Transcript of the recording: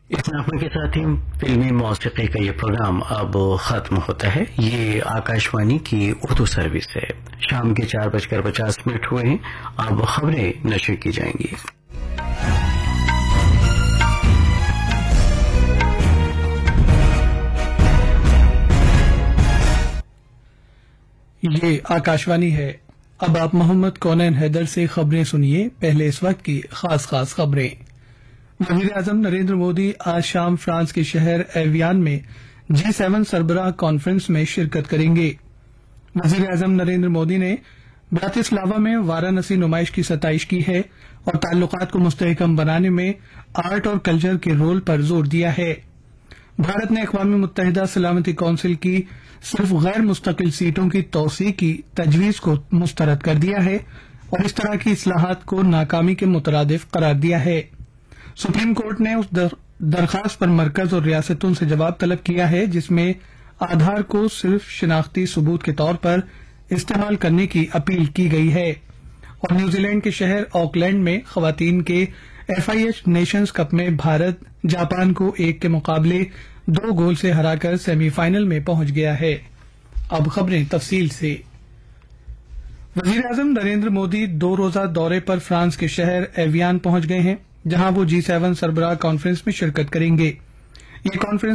اس نغمے کے ساتھ ہی فلمی موسیقی کا یہ پروگرام اب ختم ہوتا ہے. یہ آکاشوانی کی اردو سروس ہے. شام کے 4:50 ہوئے ہیں. اب خبریں نشر کی جائیں گی. یہ آکاشوانی ہے. اب آپ محمد کونین حیدر سے خبریں سنیے. پہلے اس وقت کی خاص خبریں. وزیر اعظم نریندر مودی آج شام فرانس کے شہر ایویان میں G7 سربراہ کانفرنس میں شرکت کریں گے. وزیر اعظم نریندر مودی نے براتسلاوا میں وارانسی نمائش کی ستائش کی ہے اور تعلقات کو مستحکم بنانے میں آرٹ اور کلچر کے رول پر زور دیا ہے. بھارت نے اقوام متحدہ سلامتی کونسل کی صرف غیر مستقل سیٹوں کی توسیع کی تجویز کو مسترد کر دیا ہے اور اس طرح کی اصلاحات کو ناکامی کے مترادف قرار دیا ہے. سپریم کورٹ نے اس درخواست پر مرکز اور ریاستوں سے جواب طلب کیا ہے جس میں آدھار کو صرف شناختی ثبوت کے طور پر استعمال کرنے کی اپیل کی گئی ہے. اور نیوزی لینڈ کے شہر آکلینڈ میں خواتین کے FIH نیشنز کپ میں بھارت جاپان کو 1 کے مقابلے 2 گول سے ہرا کر سیمی فائنل میں پہنچ گیا ہے. اب خبریں تفصیل سے. وزیر اعظم نریندر مودی 2 روزہ دورے پر فرانس کے شہر ایویان پہنچ گئے ہیں جہاں وہ G7 سربراہ کانفرنس میں شرکت کریں گے. یہ کانفرنس